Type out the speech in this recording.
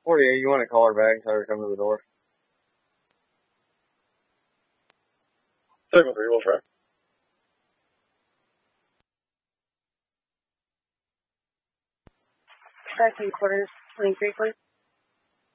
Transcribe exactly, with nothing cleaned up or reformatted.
forty-eight, you want to call her back and tell her to come to the door? Signal three, we'll try. Second quarters, twenty-three, please.